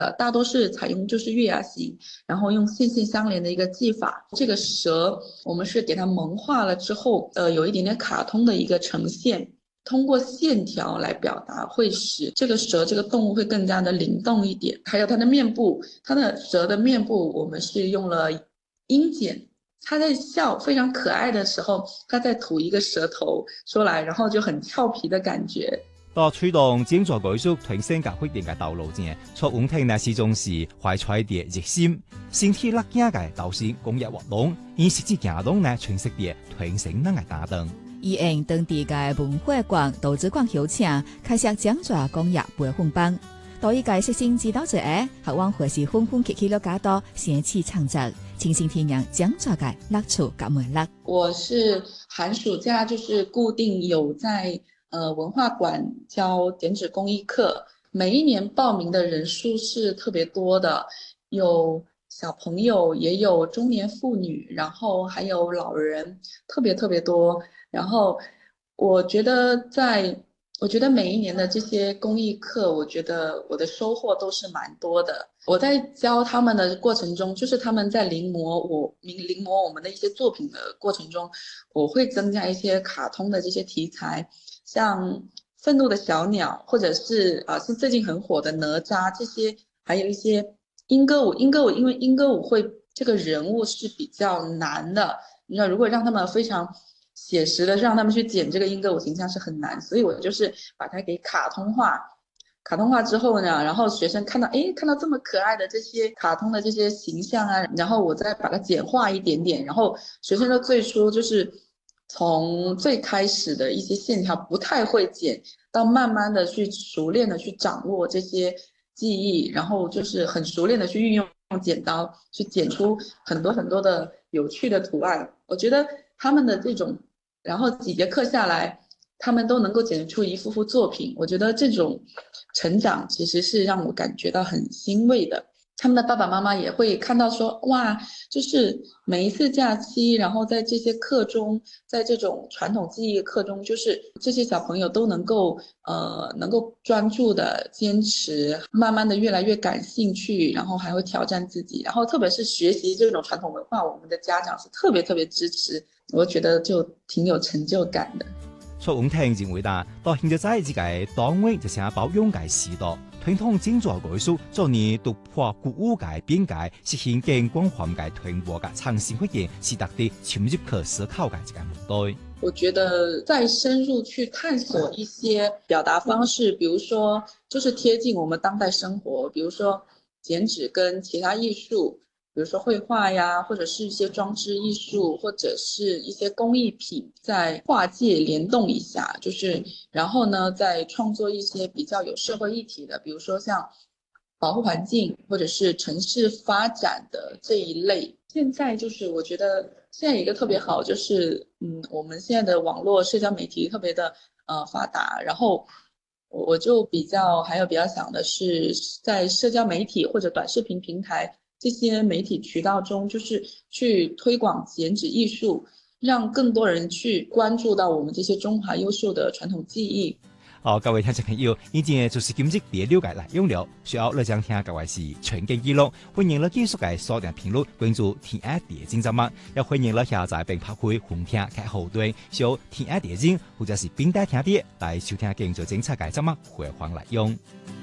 大多是采用就是月牙形，然后用线线相连的一个技法。这个蛇我们是给它萌化了之后，有一点点卡通的一个呈现。通过线条来表达，会使这个蛇这个动物会更加的灵动一点。还有它的面部，它的蛇的面部，我们是用了鹰剪，它在笑非常可爱的时候，它在吐一个舌头出来，然后就很俏皮的感觉。 到推動整座藝術提升教育嘅道路上，卓永庭呢始終是懷揣嘅熱心，身體力行嘅導師公益活動，以實際行動呢詮釋嘅提升咱嘅打燈。 伊用當地嘅文化館、導致館邀請，開設講座公益培訓班。到一屆悉心指導者，學往或是歡歡喜喜了解到先期創作，親身體驗講座嘅樂趣甲魅力。 我是寒暑假就是固定有在文化館教剪紙工藝課，每一年報名的人數是特別多的，有小朋友，也有中年婦女，然後還有老人，特別多。然後我覺得每一年的這些工藝課，我覺得我的收穫都是蠻多的。我在教他們的過程中，就是他們在臨摹我們的一些作品的過程中，我會增加一些卡通的這些題材，像憤怒的小鳥，或者是是最近很火的哪吒，這些還有一些鸚歌舞，因為鸚歌舞會這個人物是比較難的，你知道如果讓他們非常寫實的讓他們去剪這個鸚歌舞形象是很難，所以我就是把它給卡通化之後呢，然後學生看到這麼可愛的這些卡通的這些形象啊，然後我再把它簡化一點點，然後學生的最初就是從最開始的一些線條不太會剪，到慢慢的去熟練的去掌握這些技藝，然後就是很熟練的去運用剪刀去剪出很多很多的有趣的圖案。我覺得他們的這種，然後幾節課下來，他們都能夠剪出一幅幅作品，我覺得這種成長其實是讓我感覺到很欣慰的。他們的爸爸媽媽也會看到說，哇，就是每一次假期，然後在這些課中，在這種傳統技藝課中，就是這些小朋友都能夠專注的堅持，慢慢的越來越感興趣，然後還會挑戰自己，然後特別是學習這種傳統文化，我們的家長是特別支持，我覺得就挺有成就感的。 卓永庭認為到現在自己單位就想保養嘅時代，推動整座藝術，做你突破古物嘅邊界，實現更廣泛嘅傳播嘅創新發現，是特地深入去思考嘅一個目的。 我覺得再深入去探索一些表達方式，比如說就是貼近我們當代生活，比如說剪紙跟其他藝術，比如說繪畫呀，或者是一些裝置藝術，或者是一些工藝品，在跨界聯動一下，就是然後呢再創作一些比較有社會議題的，比如說像保護環境或者是城市發展的這一類。現在就是我覺得現在一個特別好，就是我們現在的網絡社交媒體特別的發達，然後我就比較想的是在社交媒體或者短視頻平台這些媒體渠道中，就是去推廣剪紙藝術，讓更多人去關注到我們這些中華優秀的傳統技藝。 好，各位聽眾朋友，以前就是今日第了解內容了，需要你將聽各位是全景記錄，歡迎你繼續嘅鎖定頻率關注天愛電競節目，也歡迎你下載並拍開紅聽嘅後端，小天愛電競或者是邊帶聽啲來收聽更多精彩嘅節目回放內容。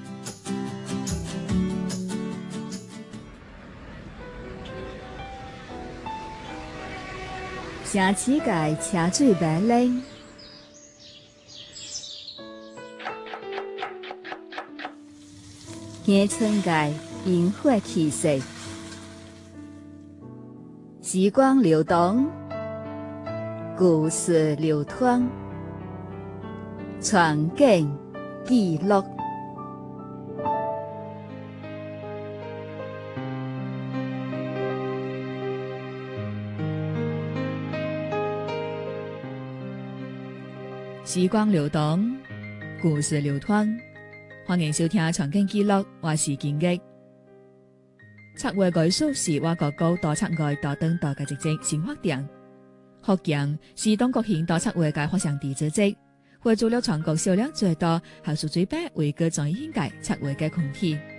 城市界車水馬龍，鄉村界螢火氣息，時光流動，故事流淌，傳景記錄。時光流動，故事流淌，歡迎收聽《傳景記錄》，我是建益。策劃藝術是我國高多策外多等多嘅職責新發展。福建是中國現代策劃嘅發祥地之一，會做了全國銷量最多、學術最白為各種應屆策劃嘅群體。